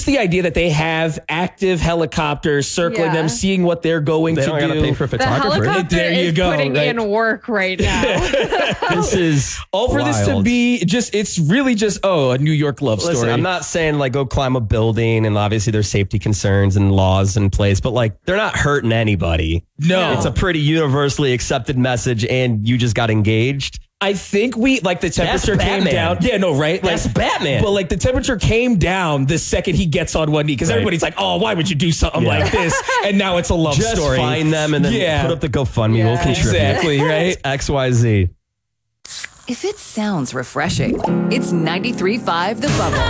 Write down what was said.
just the idea that they have active helicopters circling them, seeing what they're going to do. They don't gotta pay for The photographers. helicopter There you is go, putting right? in work right now. This is All for this to wild. be just, it's really just, a New York love story. Listen, I'm not saying like go climb a building, and obviously there's safety concerns and laws in place, but like they're not hurting anybody. No. It's a pretty universally accepted message, and you just got engaged. I think the temperature came Batman. down. Yeah, no, right? That's Batman. But like the temperature came down the second he gets on one knee because everybody's like, oh, why would you do something like this? And now it's a love Just story. find them and then put up the GoFundMe. We'll contribute. Exactly, right? XYZ. If it sounds refreshing, it's 93.5 The Bubble.